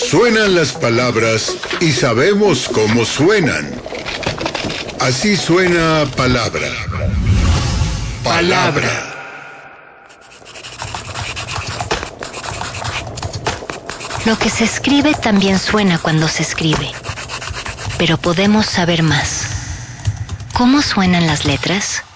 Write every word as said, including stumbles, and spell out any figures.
Suenan las palabras y sabemos cómo suenan. Así suena palabra. Palabra. Lo que se escribe también suena cuando se escribe, pero podemos saber más. ¿Cómo suenan las letras?